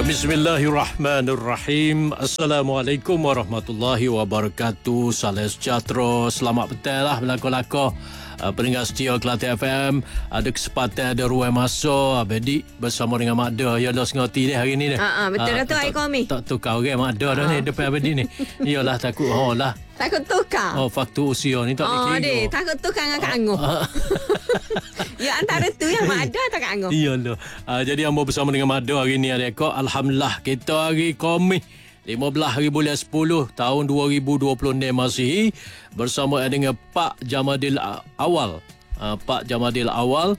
Ya, bismillahirrahmanirrahim. Assalamualaikum warahmatullahi wabarakatuh. Salam sejahtera. Selamat petang lah belako-lako. Pendengar setia Kelantan FM. Ada kesempatan, ada ruang masa. Abedi bersama dengan Mak Da. Ya, dah ngoti dia hari ni. Betul dah tu Aikomi. Tak tukar orang Mak Da dah ni depan Abedi ni. Iyalah takut lah. Takut tukar. Faktor usia ni tak boleh kira. Takut tukar dengan Kak Angguh. Ya, antara tu yang Mak Da tak Kak Angguh. Iyalah. Jadi hamba bersama dengan Mak Da hari ni adek. Alhamdulillah kita hari Khamis 15 hari bulan 10 tahun 2026 Masihi bersama dengan Pak Jamadil Awal. Pak Jamadil Awal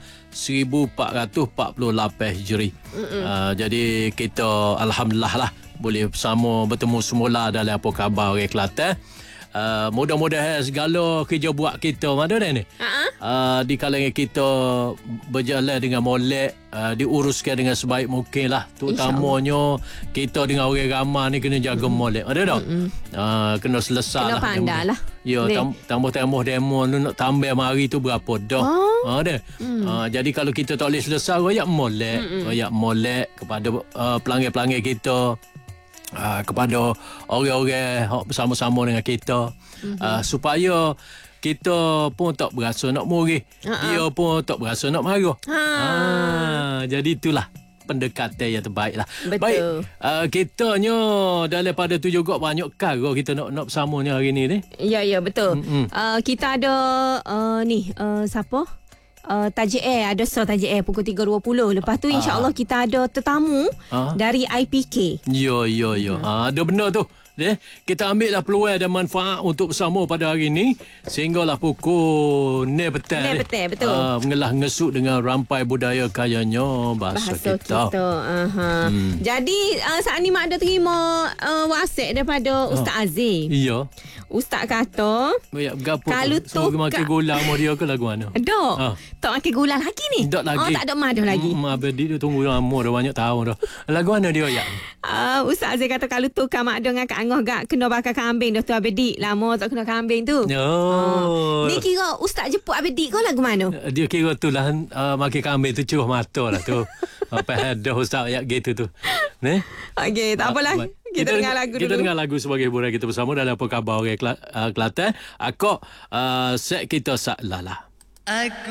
1448 Hijri. Jadi kita alhamdulillah lah boleh bersama bertemu semula dalam apa khabar orang Kelantan. Mudah-mudahan segala kerja buat kita mana ni di kalangan kita berjalan dengan molek, diuruskan dengan sebaik mungkin lah. Terutamanya kita dengan orang ramai ni kena jaga molek. Ada tak? Kena selesai kena lah. Kena pandai lah. Ya, tambah-tambah demo tu nak tambah mari tu berapa dah. Ada. Jadi kalau kita tak boleh selesai, royak molek kepada pelanggan-pelanggan kita. Kepada orang-orang bersama-sama dengan kita, supaya kita pun tak berasa nak murih, dia pun tak berasa nak marah. Jadi itulah pendekatan yang terbaik lah. Betul. Baik, kitanya daripada tu juga banyak perkara kita nak bersamanya hari ni. Ya, betul. Kita ada siapa? Tajuk Air, ada Tajuk Air pukul 3.20. Lepas tu insya-Allah kita ada tetamu dari IPK. Ya. Ada benar tu. Kita ambil lah peluang dan manfaat untuk bersama pada hari ini sehinggalah pukul 9 petang. Betul. Mengelah ngesuk dengan rampai budaya kayanya bahasa kita. Jadi saat ni Mak ada terima WhatsApp daripada Ustaz Azim. Ya. Ustaz kata kalau tu makan gula sama dia ke lagu mana? Dok. Tak makan gula lagi ni. Tak lagi. Tak ada madah lagi. Abadi dia tunggu lama dah banyak tahun dah. Lagu mana dia ya? Ustaz Azim kata kalau tu Kak Mak dengan Kak Angah gak kena bakar kambing dah tu Abedi. Lama tak kena kambing tu. Ni kira Ustaz jemput Abedi kau lagu mana? Dia kira tu lah makan kambing tu curah mata lah tu. Apa ada Ustaz ayat gitu tu. Ni? Okey, tak apalah. Kita dengar lagu dulu. Kita dengar lagu sebagai hiburan kita bersama dalam apa khabar orang Kelantan. Set kita sak lala.